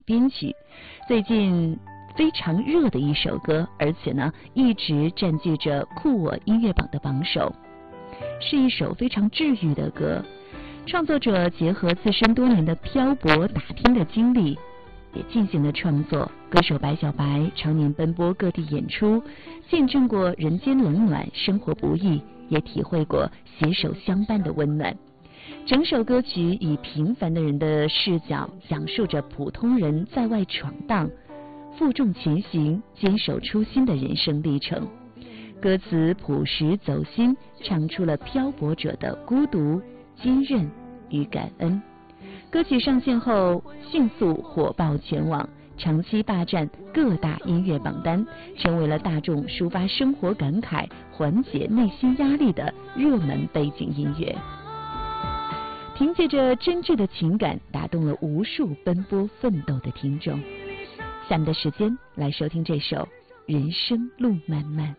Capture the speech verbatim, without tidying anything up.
编曲，最近非常热的一首歌，而且呢一直占据着酷我音乐榜的榜首，是一首非常治愈的歌。创作者结合自身多年的漂泊打拼的经历，也进行了创作。歌手白小白常年奔波各地演出，见证过人间冷暖，生活不易，也体会过携手相伴的温暖。整首歌曲以平凡的人的视角，讲述着普通人在外闯荡、负重前行、坚守初心的人生历程。歌词朴实走心，唱出了漂泊者的孤独、坚韧与感恩。歌曲上线后迅速火爆全网，长期霸占各大音乐榜单，成为了大众抒发生活感慨、缓解内心压力的热门背景音乐。凭借着真挚的情感，打动了无数奔波奋斗的听众。下面的时间来收听这首《人生路漫漫》。